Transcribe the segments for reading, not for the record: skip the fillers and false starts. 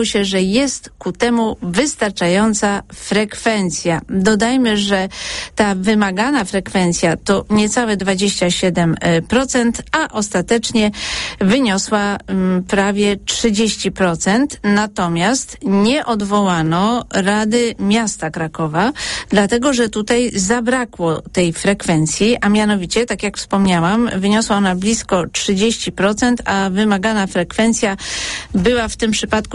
się, że jest ku temu wystarczająca frekwencja. Dodajmy, że ta wymagana frekwencja to niecałe 27%, a ostatecznie wyniosła prawie 30%. Natomiast nie odwołano Rady Miasta Krakowa, dlatego że tutaj zabrakło tej frekwencji, a mianowicie, tak jak wspomniałam, wyniosła ona blisko 30%, a wymagana frekwencja była w tym przypadku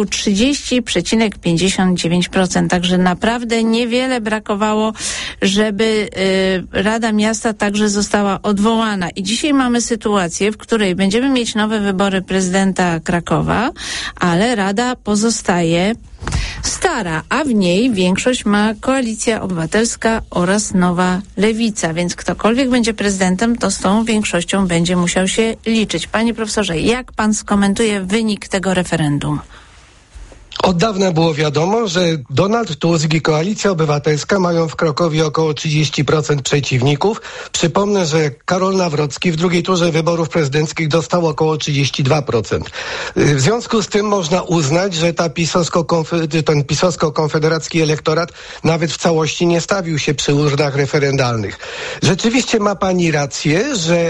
30,59%. Także naprawdę niewiele brakowało, żeby Rada Miasta także została odwołana. I dzisiaj mamy sytuację, w której będziemy mieć nowe wybory prezydenta Krakowa, ale Rada pozostaje stara, a w niej większość ma Koalicja Obywatelska oraz Nowa Lewica, więc ktokolwiek będzie prezydentem, to z tą większością będzie musiał się liczyć. Panie profesorze, jak pan skomentuje wynik tego referendum? Od dawna było wiadomo, że Donald Tusk i Koalicja Obywatelska mają w Krakowie około 30% przeciwników. Przypomnę, że Karol Nawrocki w drugiej turze wyborów prezydenckich dostał około 32%. W związku z tym można uznać, że ten pisowsko-konfederacki elektorat nawet w całości nie stawił się przy urnach referendalnych. Rzeczywiście ma pani rację, że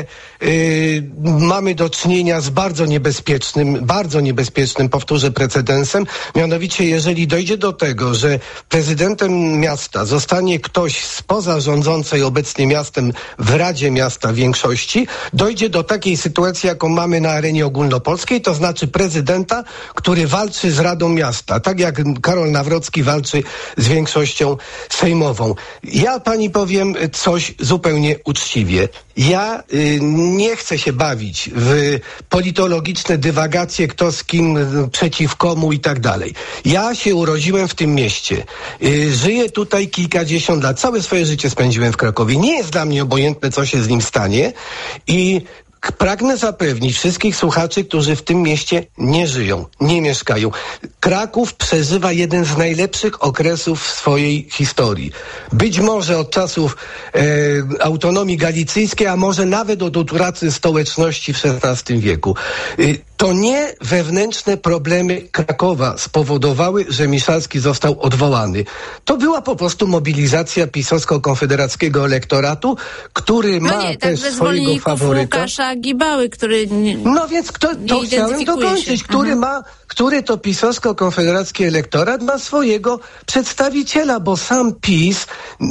mamy do czynienia z bardzo niebezpiecznym, powtórzę, precedensem. Mianowicie, jeżeli dojdzie do tego, że prezydentem miasta zostanie ktoś spoza rządzącej obecnie miastem w Radzie Miasta większości, dojdzie do takiej sytuacji, jaką mamy na arenie ogólnopolskiej, to znaczy prezydenta, który walczy z Radą Miasta, tak jak Karol Nawrocki walczy z większością sejmową. Ja pani powiem coś zupełnie uczciwie. Ja nie chcę się bawić w politologiczne dywagacje, kto z kim, przeciw komu i tak dalej. Ja się urodziłem w tym mieście. Żyję tutaj kilkadziesiąt lat. Całe swoje życie spędziłem w Krakowie. Nie jest dla mnie obojętne, co się z nim stanie i pragnę zapewnić wszystkich słuchaczy, którzy w tym mieście nie żyją, nie mieszkają. Kraków przeżywa jeden z najlepszych okresów w swojej historii. Być może od czasów autonomii galicyjskiej, a może nawet od utraty stołeczności w XVI wieku. To nie wewnętrzne problemy Krakowa spowodowały, że Miszalski został odwołany. To była po prostu mobilizacja pisowsko-konfederackiego elektoratu, który ma też swojego faworyta. Łukasza Gibały, który no więc to chciałem dokończyć, który to pisowsko-konfederacki elektorat ma swojego przedstawiciela, bo sam PiS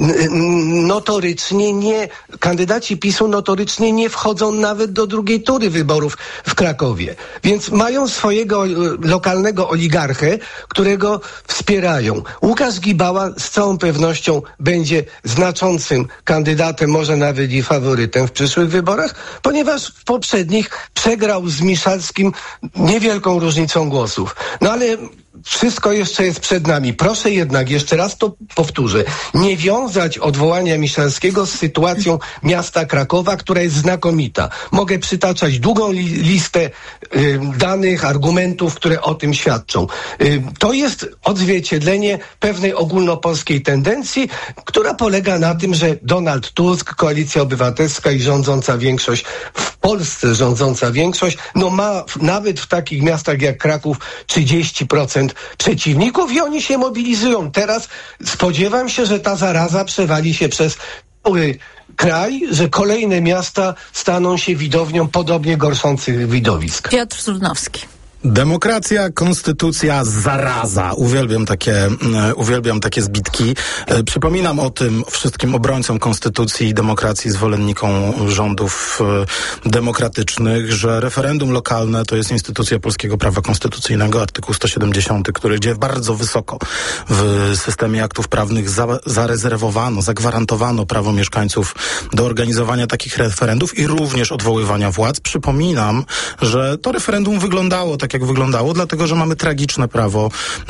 kandydaci PiS-u notorycznie nie wchodzą nawet do drugiej tury wyborów w Krakowie. Więc mają swojego lokalnego oligarchę, którego wspierają. Łukasz Gibała z całą pewnością będzie znaczącym kandydatem, może nawet i faworytem w przyszłych wyborach, ponieważ w poprzednich przegrał z Miszalskim niewielką różnicą głosów. No ale wszystko jeszcze jest przed nami. Proszę jednak, jeszcze raz to powtórzę, nie wiązać odwołania Miszalskiego z sytuacją miasta Krakowa, która jest znakomita. Mogę przytaczać długą listę danych, argumentów, które o tym świadczą. To jest odzwierciedlenie pewnej ogólnopolskiej tendencji, która polega na tym, że Donald Tusk, Koalicja Obywatelska i rządząca większość, w Polsce rządząca większość, ma nawet w takich miastach jak Kraków 30% przeciwników i oni się mobilizują. Teraz spodziewam się, że ta zaraza przewali się przez cały kraj, że kolejne miasta staną się widownią podobnie gorszących widowisk. Piotr Surnowski. Demokracja, konstytucja, zaraza. Uwielbiam takie zbitki. Przypominam o tym wszystkim obrońcom konstytucji i demokracji, zwolennikom rządów demokratycznych, że referendum lokalne to jest instytucja polskiego prawa konstytucyjnego, artykuł 170, który gdzie bardzo wysoko w systemie aktów prawnych zarezerwowano, zagwarantowano prawo mieszkańców do organizowania takich referendów i również odwoływania władz. Przypominam, że to referendum wyglądało tak, jak wyglądało, dlatego, że mamy tragiczne prawo,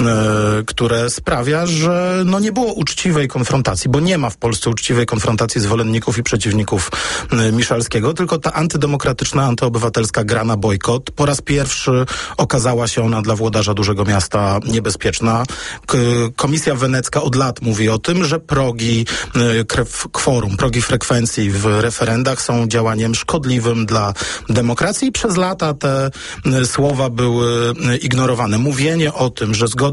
które sprawia, że nie było uczciwej konfrontacji, bo nie ma w Polsce uczciwej konfrontacji zwolenników i przeciwników Miszalskiego, tylko ta antydemokratyczna, antyobywatelska gra na bojkot. Po raz pierwszy okazała się ona dla włodarza dużego miasta niebezpieczna. Komisja Wenecka od lat mówi o tym, że progi kworum, progi frekwencji w referendach są działaniem szkodliwym dla demokracji i przez lata te słowa były były ignorowane. Mówienie o tym, że zgodnie